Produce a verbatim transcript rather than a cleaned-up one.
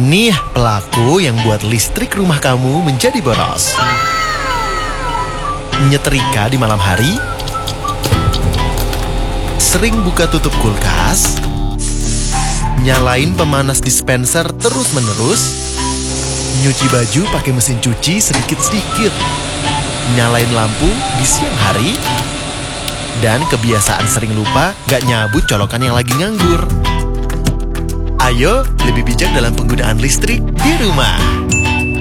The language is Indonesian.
Nih pelaku yang buat listrik rumah kamu menjadi boros. Nyetrika di malam hari, sering buka tutup kulkas, nyalain pemanas dispenser terus-menerus, nyuci baju pakai mesin cuci sedikit-sedikit, nyalain lampu di siang hari, dan kebiasaan sering lupa gak nyabut colokan yang lagi nganggur. Ayo lebih bijak dalam penggunaan listrik di rumah.